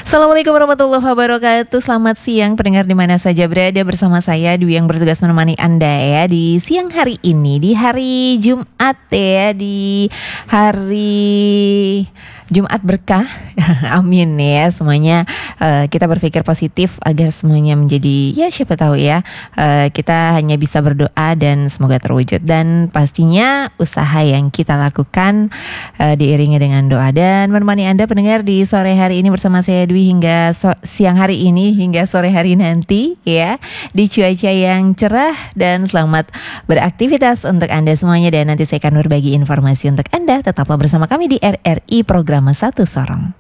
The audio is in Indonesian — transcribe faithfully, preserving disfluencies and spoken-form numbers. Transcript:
Assalamualaikum warahmatullahi wabarakatuh. Selamat siang pendengar di mana saja berada, bersama saya Dwi yang bertugas menemani Anda ya di siang hari ini, di hari Jumat ya, di hari Jumat berkah. Amin ya semuanya. uh, Kita berpikir positif agar semuanya menjadi, ya siapa tahu ya, uh, kita hanya bisa berdoa dan semoga terwujud. Dan pastinya usaha yang kita lakukan uh, diiringi dengan doa. Dan menemani Anda pendengar di sore hari ini bersama saya Dwi hingga so- siang hari ini hingga sore hari nanti ya, di cuaca yang cerah. Dan selamat beraktivitas untuk Anda semuanya. Dan nanti saya akan berbagi informasi untuk Anda. Tetaplah bersama kami di R R I Program Satu Sorong.